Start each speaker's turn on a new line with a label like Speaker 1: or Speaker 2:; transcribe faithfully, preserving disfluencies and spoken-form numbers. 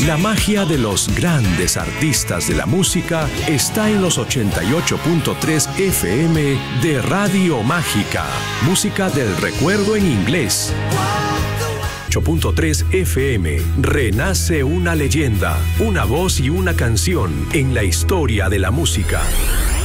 Speaker 1: La magia de los grandes artistas de la música está en los ochenta y ocho punto tres F M de Radio Mágica. Música del recuerdo en inglés. ocho punto tres F M. Renace una leyenda, una voz y una canción en la historia de la música.